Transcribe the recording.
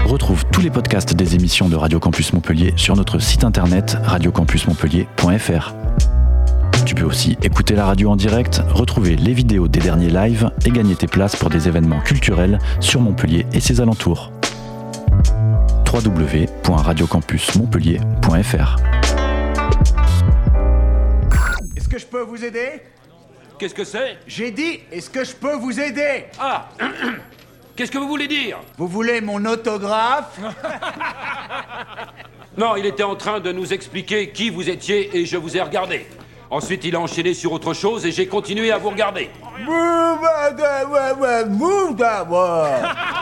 Retrouve tous les podcasts des émissions de Radio Campus Montpellier sur notre site internet radiocampusmontpellier.fr. Tu peux aussi écouter la radio en direct, retrouver les vidéos des derniers lives et gagner tes places pour des événements culturels sur Montpellier et ses alentours. www.radiocampusmontpellier.fr. Est-ce que je peux vous aider ? Qu'est-ce que c'est ? J'ai dit, est-ce que je peux vous aider ? Ah Qu'est-ce que vous voulez dire ? Vous voulez mon autographe ? Non, il était en train de nous expliquer qui vous étiez et je vous ai regardé. Ensuite, il a enchaîné sur autre chose et j'ai continué à vous regarder.